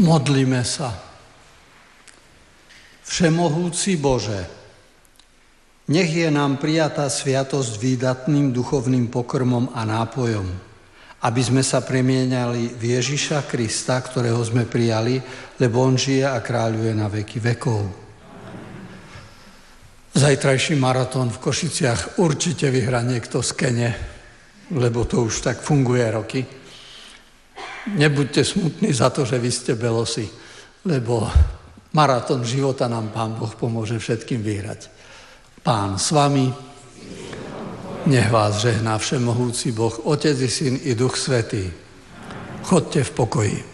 Modlíme sa. Všemohúci Bože, nech je nám prijatá sviatosť výdatným duchovným pokrmom a nápojom, aby sme sa premieniali v Ježiša Krista, ktorého sme prijali, lebo on žije a kráľuje na veky vekov. Zajtrajší maratón v Košiciach určite vyhrá niekto z Kene, lebo to už tak funguje roky. Nebuďte smutní za to, že vy ste belosi, lebo maratón života nám Pán Boh pomôže všetkým vyhrať. Pán s vami, nech vás žehná všemohúci Boh, Otec i Syn i Duch Svätý. Chodte v pokoji.